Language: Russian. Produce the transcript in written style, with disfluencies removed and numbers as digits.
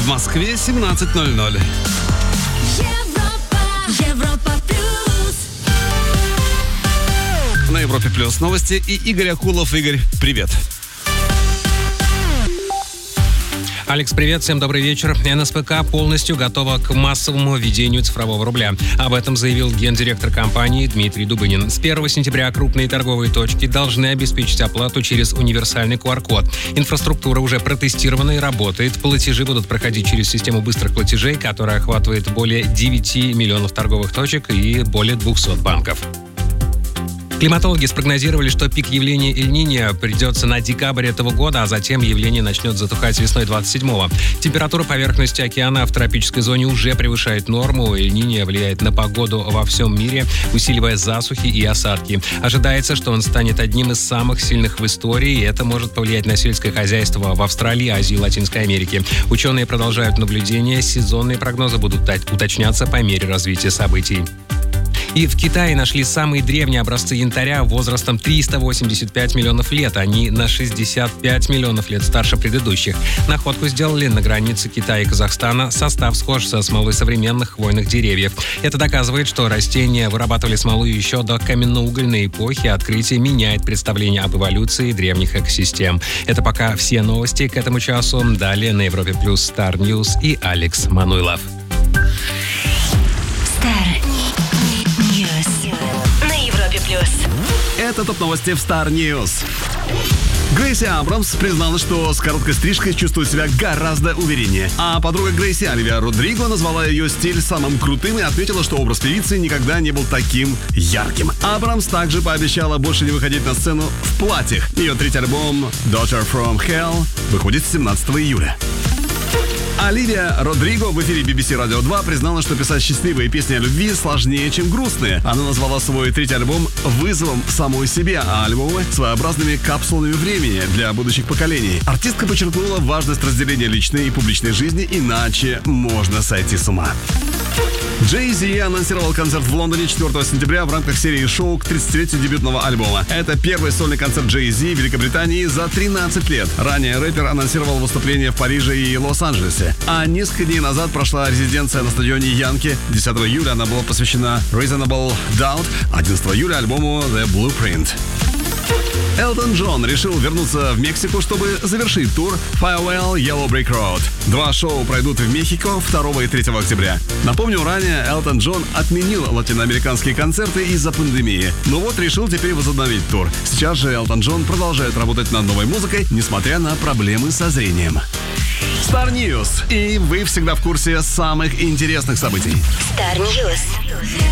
Москве 17:00. Европа плюс. На Европе Плюс новости и Игорь Акулов. Игорь, привет. Алекс, привет, всем добрый вечер. НСПК полностью готова к массовому введению цифрового рубля. Об этом заявил гендиректор компании Дмитрий Дубынин. С 1 сентября крупные торговые точки должны обеспечить оплату через универсальный QR-код. Инфраструктура уже протестирована и работает. Платежи будут проходить через систему быстрых платежей, которая охватывает более 9 миллионов торговых точек и более 200 банков. Климатологи спрогнозировали, что пик явления Эль-Ниньо придется на декабрь этого года, а затем явление начнет затухать весной 27-го. Температура поверхности океана в тропической зоне уже превышает норму. Эль-Ниньо влияет на погоду во всем мире, усиливая засухи и осадки. Ожидается, что он станет одним из самых сильных в истории, и это может повлиять на сельское хозяйство в Австралии, Азии и Латинской Америке. Ученые продолжают наблюдения, сезонные прогнозы будут уточняться по мере развития событий. И в Китае нашли самые древние образцы янтаря возрастом 385 миллионов лет. Они на 65 миллионов лет старше предыдущих. Находку сделали на границе Китая и Казахстана. Состав схож со смолой современных хвойных деревьев. Это доказывает, что растения вырабатывали смолу еще до каменно-угольной эпохи. Открытие меняет представление об эволюции древних экосистем. Это пока все новости к этому часу. Далее на Европе Плюс Star News и Алекс Мануйлов. На Европе плюс. Это топ-новости в Star News. Грейси Абрамс призналась, что с короткой стрижкой чувствует себя гораздо увереннее. А подруга Грейси, Оливия Родриго, назвала ее стиль самым крутым и отметила, что образ певицы никогда не был таким ярким. Абрамс также пообещала больше не выходить на сцену в платьях. Ее третий альбом «Daughter from Hell» выходит 17 июля. Оливия Родриго в эфире BBC Radio 2 признала, что писать счастливые песни о любви сложнее, чем грустные. Она назвала свой третий альбом вызовом самой себе, а альбомы — своеобразными капсулами времени для будущих поколений. Артистка подчеркнула важность разделения личной и публичной жизни, иначе можно сойти с ума. Jay-Z анонсировал концерт в Лондоне 4 сентября в рамках серии шоу к 30-летию дебютного альбома. Это первый сольный концерт Jay-Z в Великобритании за 13 лет. Ранее рэпер анонсировал выступление в Париже и Лос-Анджелесе. А несколько дней назад прошла резиденция на стадионе Янки. 10 июля она была посвящена Reasonable Doubt, 11 июля альбому The Blueprint. Элтон Джон решил вернуться в Мексику, чтобы завершить тур Farewell Yellow Brick Road. 2 шоу пройдут в Мехико 2 и 3 октября. Напомню, ранее Элтон Джон отменил латиноамериканские концерты из-за пандемии. Но вот решил теперь возобновить тур. Сейчас же Элтон Джон продолжает работать над новой музыкой, несмотря на проблемы со зрением. Star News. И вы всегда в курсе самых интересных событий. Star News.